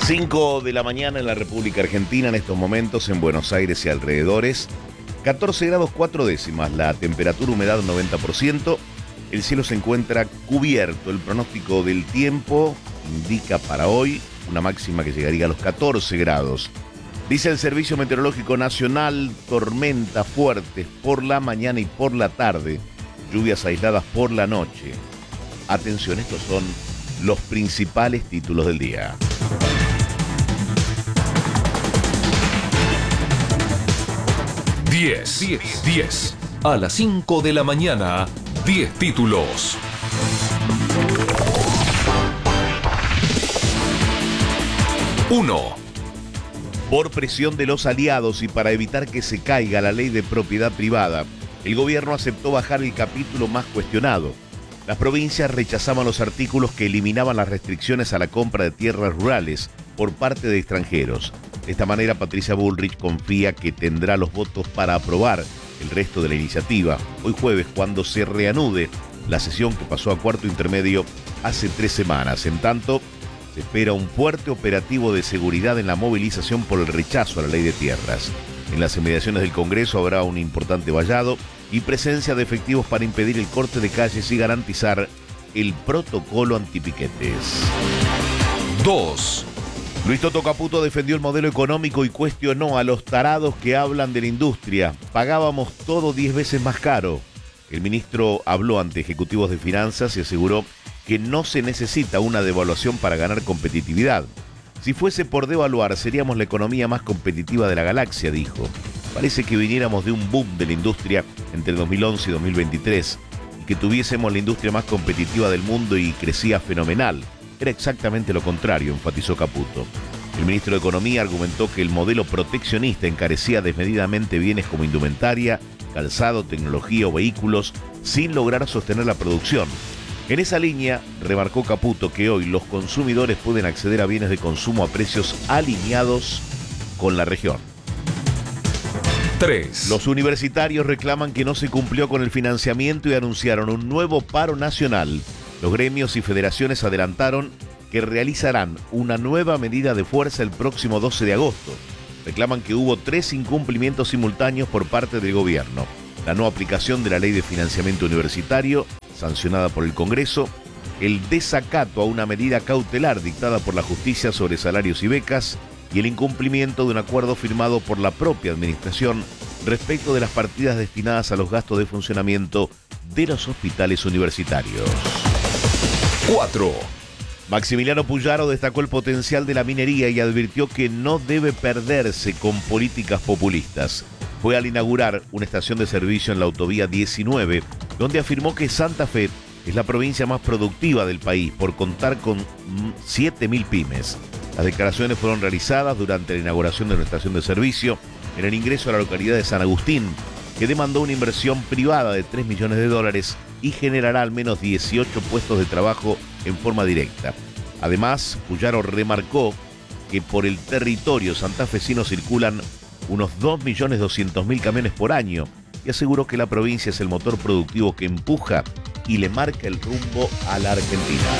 5 de la mañana en la República Argentina, en estos momentos en Buenos Aires y alrededores. 14 grados 4 décimas, la temperatura, humedad 90%. El cielo se encuentra cubierto. El pronóstico del tiempo indica para hoy una máxima que llegaría a los 14 grados. Dice el Servicio Meteorológico Nacional, tormentas fuertes por la mañana y por la tarde, lluvias aisladas por la noche. Atención, estos son los principales títulos del día. Diez. A las 5 de la mañana, 10 títulos. 1. Por presión de los aliados y para evitar que se caiga la ley de propiedad privada, el gobierno aceptó bajar el capítulo más cuestionado. Las provincias rechazaban los artículos que eliminaban las restricciones a la compra de tierras rurales por parte de extranjeros. De esta manera, Patricia Bullrich confía que tendrá los votos para aprobar el resto de la iniciativa hoy jueves, cuando se reanude la sesión que pasó a cuarto intermedio hace 3 semanas. En tanto, se espera un fuerte operativo de seguridad en la movilización por el rechazo a la ley de tierras. En las inmediaciones del Congreso habrá un importante vallado y presencia de efectivos para impedir el corte de calles y garantizar el protocolo antipiquetes. 2. Luis Toto Caputo defendió el modelo económico y cuestionó a los tarados que hablan de la industria. Pagábamos todo 10 veces más caro. El ministro habló ante ejecutivos de finanzas y aseguró que no se necesita una devaluación para ganar competitividad. Si fuese por devaluar, seríamos la economía más competitiva de la galaxia, dijo. Parece que viniéramos de un boom de la industria entre 2011 y 2023 y que tuviésemos la industria más competitiva del mundo y crecía fenomenal. Era exactamente lo contrario, enfatizó Caputo. El ministro de Economía argumentó que el modelo proteccionista encarecía desmedidamente bienes como indumentaria, calzado, tecnología o vehículos sin lograr sostener la producción. En esa línea, remarcó Caputo que hoy los consumidores pueden acceder a bienes de consumo a precios alineados con la región. 3. Los universitarios reclaman que no se cumplió con el financiamiento y anunciaron un nuevo paro nacional. Los gremios y federaciones adelantaron que realizarán una nueva medida de fuerza el próximo 12 de agosto. Reclaman que hubo 3 incumplimientos simultáneos por parte del gobierno: la no aplicación de la ley de financiamiento universitario, sancionada por el Congreso, el desacato a una medida cautelar dictada por la justicia sobre salarios y becas, y el incumplimiento de un acuerdo firmado por la propia administración respecto de las partidas destinadas a los gastos de funcionamiento de los hospitales universitarios. 4. Maximiliano Puyaro destacó el potencial de la minería y advirtió que no debe perderse con políticas populistas. Fue al inaugurar una estación de servicio en la autovía 19, donde afirmó que Santa Fe es la provincia más productiva del país por contar con 7.000 pymes. Las declaraciones fueron realizadas durante la inauguración de una estación de servicio en el ingreso a la localidad de San Agustín, que demandó una inversión privada de $3 millones y generará al menos 18 puestos de trabajo en forma directa. Además, Puyaro remarcó que por el territorio santafesino circulan unos 2.200.000 camiones por año y aseguró que la provincia es el motor productivo que empuja y le marca el rumbo a la Argentina.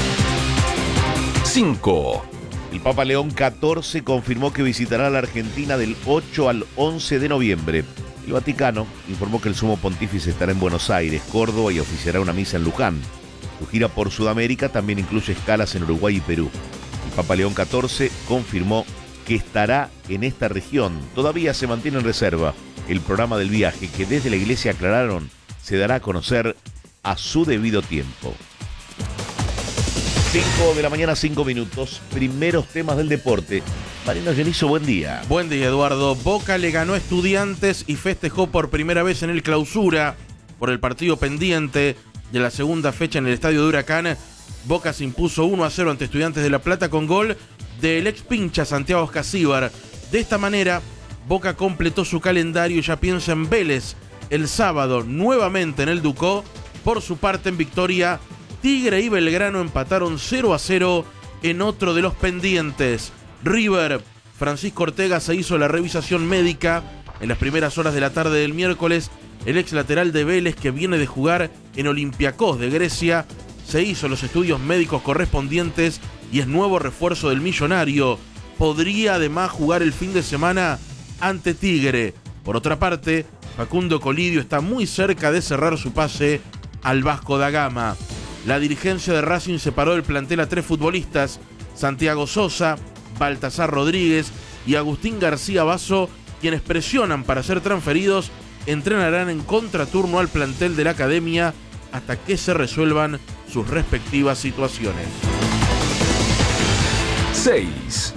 5. El Papa León XIV confirmó que visitará la Argentina del 8 al 11 de noviembre. El Vaticano informó que el Sumo Pontífice estará en Buenos Aires, Córdoba y oficiará una misa en Luján. Su gira por Sudamérica también incluye escalas en Uruguay y Perú. El Papa León XIV confirmó que estará en esta región. Todavía se mantiene en reserva el programa del viaje, que desde la Iglesia aclararon se dará a conocer a su debido tiempo. 5 de la mañana, 5 minutos. Primeros temas del deporte. Mariano Genizo, buen día. Buen día, Eduardo. Boca le ganó a Estudiantes y festejó por primera vez en el Clausura por el partido pendiente de la segunda fecha en el estadio de Huracán. Boca se impuso 1-0 ante Estudiantes de La Plata con gol del ex pincha Santiago Oscasíbar. De esta manera, Boca completó su calendario y ya piensa en Vélez el sábado nuevamente en el Ducó. Por su parte, en Victoria, Tigre y Belgrano empataron 0-0 en otro de los pendientes. River, Francisco Ortega se hizo la revisación médica en las primeras horas de la tarde del miércoles. El ex lateral de Vélez, que viene de jugar en Olympiacos de Grecia, se hizo los estudios médicos correspondientes y es nuevo refuerzo del millonario. podría además jugar el fin de semana ante Tigre. Por otra parte, Facundo Colidio está muy cerca de cerrar su pase al Vasco da Gama. La dirigencia de Racing separó del plantel a 3 futbolistas: Santiago Sosa, Baltasar Rodríguez y Agustín García Basso, quienes presionan para ser transferidos. Entrenarán en contraturno al plantel de la academia hasta que se resuelvan sus respectivas situaciones. 6.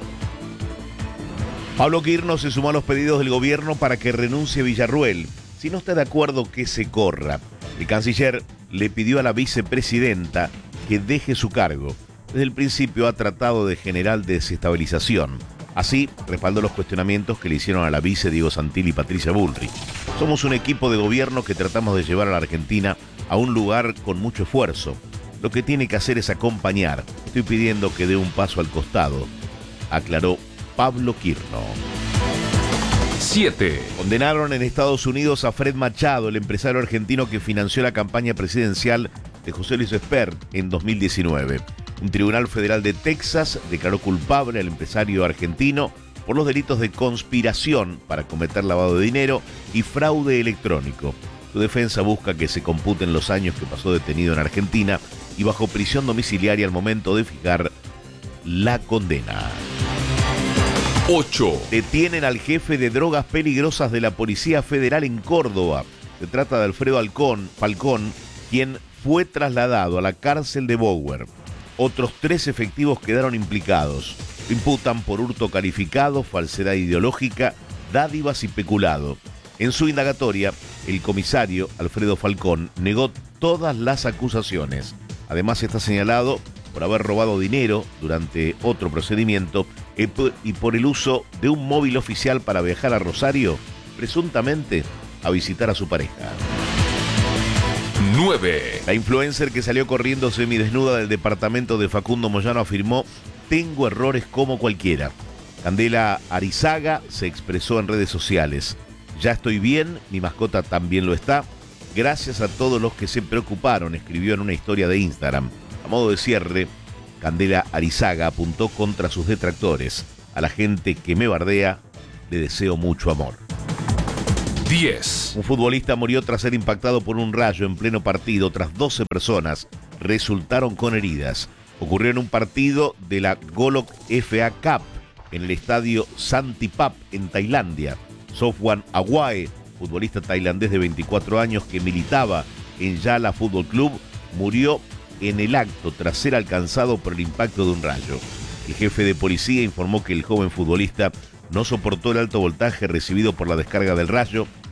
Pablo Quirno se sumó a los pedidos del gobierno para que renuncie Villarruel. Si no está de acuerdo, que se corra. El canciller le pidió a la vicepresidenta que deje su cargo. Desde el principio ha tratado de generar desestabilización. Así, respaldó los cuestionamientos que le hicieron a la vice Diego Santilli y Patricia Bullrich. Somos un equipo de gobierno que tratamos de llevar a la Argentina a un lugar con mucho esfuerzo. Lo que tiene que hacer es acompañar. Estoy pidiendo que dé un paso al costado, aclaró Pablo Quirno. 7. Condenaron en Estados Unidos a Fred Machado, el empresario argentino que financió la campaña presidencial de José Luis Espert en 2019. Un tribunal federal de Texas declaró culpable al empresario argentino por los delitos de conspiración para cometer lavado de dinero y fraude electrónico. Su defensa busca que se computen los años que pasó detenido en Argentina y bajo prisión domiciliaria al momento de fijar la condena. 8. Detienen al jefe de drogas peligrosas de la Policía Federal en Córdoba. Se trata de Alfredo Falcón, quien fue trasladado a la cárcel de Bower. Otros 3 efectivos quedaron implicados. Lo imputan por hurto calificado, falsedad ideológica, dádivas y peculado. En su indagatoria, el comisario Alfredo Falcón negó todas las acusaciones. Además, está señalado por haber robado dinero durante otro procedimiento y por el uso de un móvil oficial para viajar a Rosario, presuntamente a visitar a su pareja. 9. La influencer que salió corriendo semidesnuda del departamento de Facundo Moyano afirmó: tengo errores como cualquiera. Candela Arizaga se expresó en redes sociales: ya estoy bien, mi mascota también lo está. Gracias a todos los que se preocuparon, escribió en una historia de Instagram. A modo de cierre, Candela Arizaga apuntó contra sus detractores. A la gente que me bardea, le deseo mucho amor. 10. Un futbolista murió tras ser impactado por un rayo en pleno partido. Otras 12 personas resultaron con heridas. Ocurrió en un partido de la Golok FA Cup en el estadio Santipap en Tailandia. Sofwan Awae, futbolista tailandés de 24 años que militaba en Yala Fútbol Club, murió en el acto tras ser alcanzado por el impacto de un rayo. El jefe de policía informó que el joven futbolista no soportó el alto voltaje recibido por la descarga del rayo